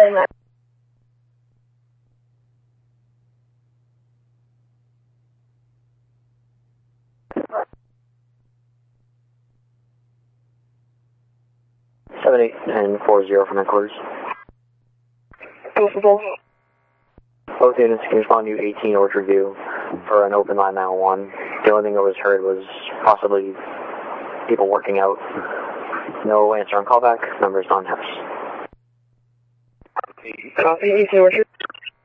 Seven, 8, and 40 from headquarters. Both units can respond to 18 Orchard View for an open line 911. The only thing that was heard was possibly people working out. No answer on callback. Numbers non-house. Copy, 18 Orchard.